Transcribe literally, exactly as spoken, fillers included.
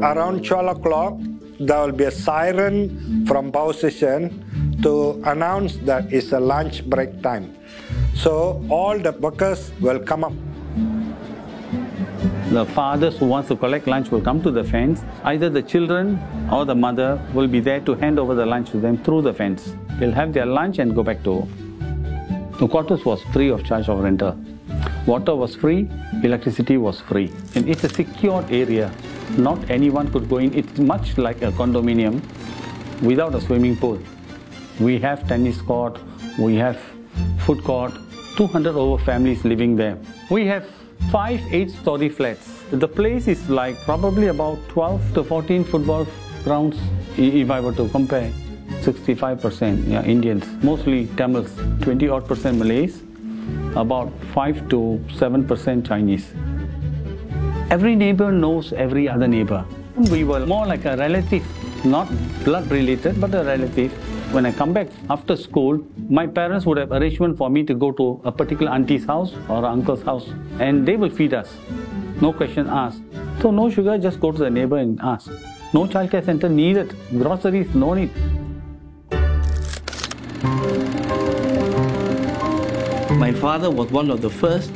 Around twelve o'clock, there will be a siren from power station to announce that it's a lunch break time. So all the workers will come up. The fathers who wants to collect lunch will come to the fence. Either the children or the mother will be there to hand over the lunch to them through the fence. They'll have their lunch and go back to home. The quarters was free of charge of rental. Water was free, electricity was free. And it's a secured area. Not anyone could go in. It's much like a condominium without a swimming pool. We have tennis court, we have food court, two hundred over families living there. We have five eight-story flats. The place is like probably about twelve to fourteen football grounds if I were to compare. sixty-five percent yeah, Indians, mostly Tamils, twenty odd percent Malays, about five to seven percent Chinese. Every neighbor knows every other neighbor. We were more like a relative, not blood related, but a relative. When I come back after school, my parents would have arrangement for me to go to a particular auntie's house or uncle's house, and they will feed us. No question asked. So no sugar, just go to the neighbor and ask. No childcare center needed. Groceries, no need. My father was one of the first